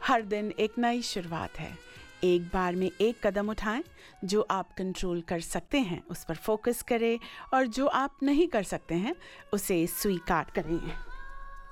हर दिन एक नई शुरुआत है। एक बार में एक कदम उठाएं। जो आप कंट्रोल कर सकते हैं उस पर फोकस करें और जो आप नहीं कर सकते हैं उसे स्वीकार करें।